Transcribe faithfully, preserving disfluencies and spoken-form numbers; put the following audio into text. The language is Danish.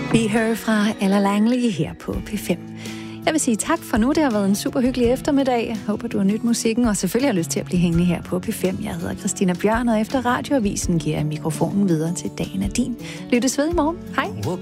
Be Her fra Ella Langley her på P fem. Jeg vil sige tak for nu. Det har været en super hyggelig eftermiddag. Jeg håber, du har nydt musikken, og selvfølgelig har lyst til at blive hængende her på P fem. Jeg hedder Christina Bjørn, og efter Radioavisen giver jeg mikrofonen videre til Dagen er din. Lyttes ved i morgen. Hej.